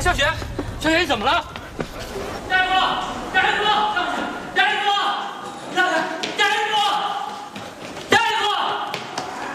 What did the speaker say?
哎，小雪，小雪，你怎么了？大夫，大夫！